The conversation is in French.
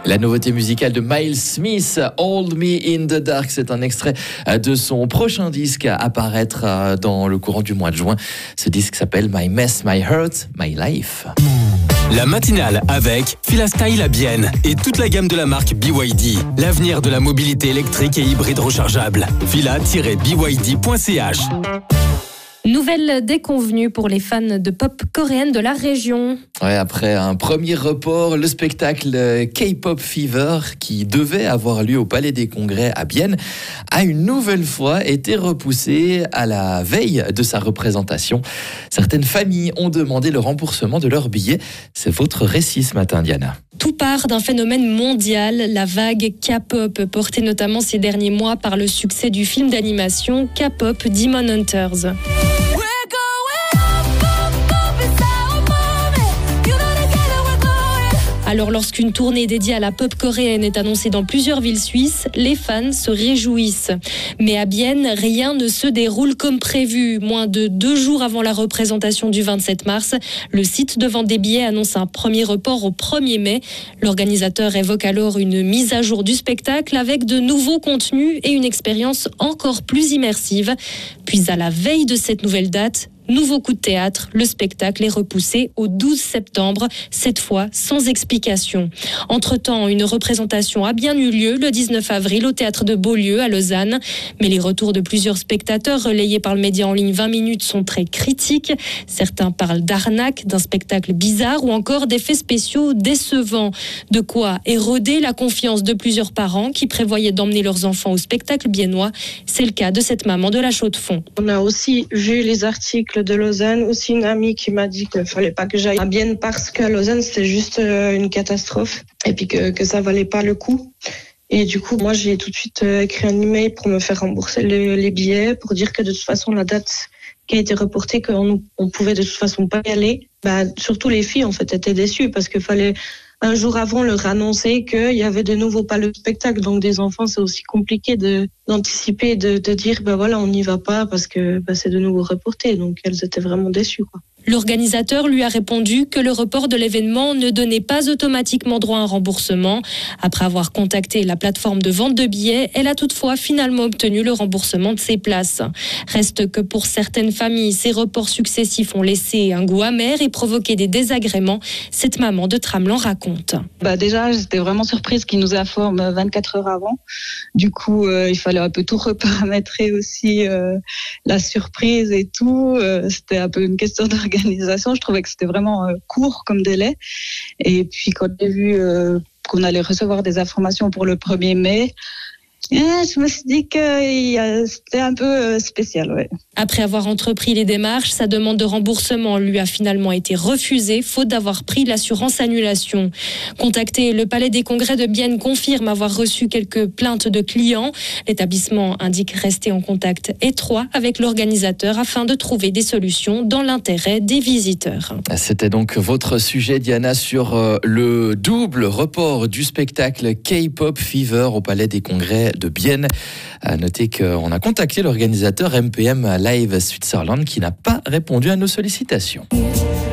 La nouveauté musicale de Miles Smith, Hold Me in the Dark, c'est un extrait de son prochain disque à apparaître dans le courant du mois de juin. Ce disque s'appelle My Mess, My Hurt, My Life. La matinale avec Filastyle à Bienne et toute la gamme de la marque BYD. L'avenir de la mobilité électrique et hybride rechargeable. Fila-byd.ch. Nouvelle déconvenue pour les fans de pop coréenne de la région. Ouais, après un premier report, le spectacle K-Pop Fever, qui devait avoir lieu au Palais des Congrès à Bienne, a une nouvelle fois été repoussé à la veille de sa représentation. Certaines familles ont demandé le remboursement de leurs billets. C'est votre récit ce matin, Diana. Tout part d'un phénomène mondial, la vague K-pop, portée notamment ces derniers mois par le succès du film d'animation K-pop Demon Hunters. Alors lorsqu'une tournée dédiée à la pop coréenne est annoncée dans plusieurs villes suisses, les fans se réjouissent. Mais à Bienne, rien ne se déroule comme prévu. Moins de 2 jours avant la représentation du 27 mars, le site de vente des billets annonce un premier report au 1er mai. L'organisateur évoque alors une mise à jour du spectacle avec de nouveaux contenus et une expérience encore plus immersive. Puis à la veille de cette nouvelle date, nouveau coup de théâtre, le spectacle est repoussé au 12 septembre, cette fois sans explication. Entre-temps, une représentation a bien eu lieu le 19 avril au théâtre de Beaulieu à Lausanne. Mais les retours de plusieurs spectateurs relayés par le média en ligne 20 minutes sont très critiques. Certains parlent d'arnaque, d'un spectacle bizarre ou encore d'effets spéciaux décevants. De quoi éroder la confiance de plusieurs parents qui prévoyaient d'emmener leurs enfants au spectacle biennois. C'est le cas de cette maman de la Chaux-de-Fonds. On a aussi vu les articles de Lausanne, aussi une amie qui m'a dit qu'il ne fallait pas que j'aille à Bienne parce qu'à Lausanne c'était juste une catastrophe et puis que ça valait pas le coup. Et du coup, moi j'ai tout de suite écrit un email pour me faire rembourser les billets, pour dire que de toute façon la date qui a été reportée, qu'on pouvait de toute façon pas y aller. Surtout les filles en fait étaient déçues parce qu'il fallait un jour avant leur annoncer qu'il y avait de nouveau pas le spectacle. Donc des enfants, c'est aussi compliqué d'anticiper, de dire voilà, on n'y va pas parce que c'est de nouveau reporté. Donc elles étaient vraiment déçues, quoi. L'organisateur lui a répondu que le report de l'événement ne donnait pas automatiquement droit à un remboursement. Après avoir contacté la plateforme de vente de billets, elle a toutefois finalement obtenu le remboursement de ses places. Reste que pour certaines familles, ces reports successifs ont laissé un goût amer et provoqué des désagréments. Cette maman de Tramelan raconte. Déjà, j'étais vraiment surprise qu'ils nous informent 24 heures avant. Du coup, il fallait un peu tout reparamétrer aussi, la surprise et tout. C'était un peu une question d'organisation. Je trouvais que c'était vraiment court comme délai. Et puis quand j'ai vu qu'on allait recevoir des informations pour le 1er mai, je me suis dit que c'était un peu spécial. Ouais. Après avoir entrepris les démarches, sa demande de remboursement lui a finalement été refusée, faute d'avoir pris l'assurance annulation. Contacté, le Palais des Congrès de Bienne confirme avoir reçu quelques plaintes de clients. L'établissement indique rester en contact étroit avec l'organisateur afin de trouver des solutions dans l'intérêt des visiteurs. C'était donc votre sujet, Diana, sur le double report du spectacle K-Pop Fever au Palais des Congrès de Bienne. À noter qu'on a contacté l'organisateur MPM Live Switzerland qui n'a pas répondu à nos sollicitations.